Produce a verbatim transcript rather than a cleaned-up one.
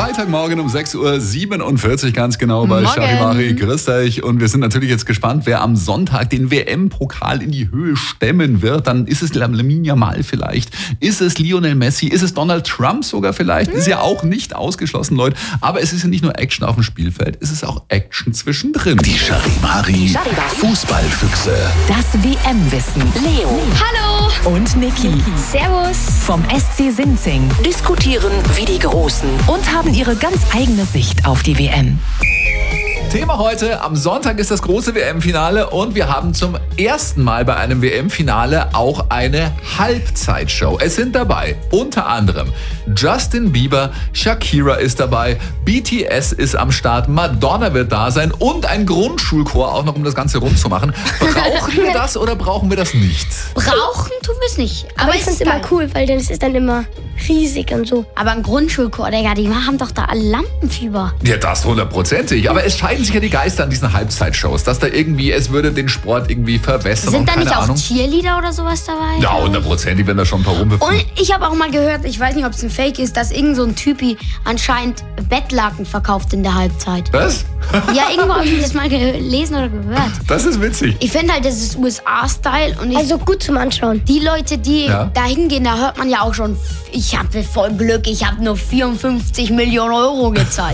Freitagmorgen um sechs Uhr siebenundvierzig ganz genau bei Morgen. Charivari. Grüß euch. Und wir sind natürlich jetzt gespannt, wer am Sonntag den W M-Pokal in die Höhe stemmen wird. Dann ist es Lamine Yamal vielleicht. Ist es Lionel Messi? Ist es Donald Trump sogar vielleicht? Ist ja auch nicht ausgeschlossen, Leute. Aber es ist ja nicht nur Action auf dem Spielfeld, es ist auch Action zwischendrin. Die Charivari Fußballfüchse. Das W M-Wissen. Leo Hallo. und Niki Servus. vom S C Sinzing Diskutieren wie die Großen. und haben ihre ganz eigene Sicht auf die W M. Thema heute, am Sonntag ist das große W M-Finale und wir haben zum ersten Mal bei einem W M-Finale auch eine Halbzeitshow. Es sind dabei unter anderem Justin Bieber, Shakira ist dabei, B T S ist am Start, Madonna wird da sein und ein Grundschulchor auch noch, um das Ganze rund zu machen. Brauchen wir das oder brauchen wir das nicht? Brauchen tun wir es nicht. Aber, Aber ich es finde ist es immer geil. cool, weil das ist dann immer riesig und so. Aber ein Grundschulchor, Digga, die haben doch da alle Lampenfieber. Ja, das hundertprozentig. Aber es scheiden sich ja die Geister an diesen Halbzeitshows, dass da irgendwie, es würde den Sport irgendwie verwässern Sind und da keine nicht auch Ahnung. Cheerleader oder sowas dabei? Ja, hundertprozentig werden da schon ein paar rumbefinden. Und ich habe auch mal gehört, ich weiß nicht, ob es ein Fake ist, dass irgend so ein Typi anscheinend Bettlaken verkauft in der Halbzeit. Was? Ja, irgendwo habe ich das mal gelesen oder gehört. Das ist witzig. Ich finde halt, das ist U S A-Style und ich, Also gut zum Anschauen. die Leute, die Ja. da hingehen, da hört man ja auch schon, ich habe voll Glück, ich habe nur vierundfünfzig Millionen Euro gezahlt.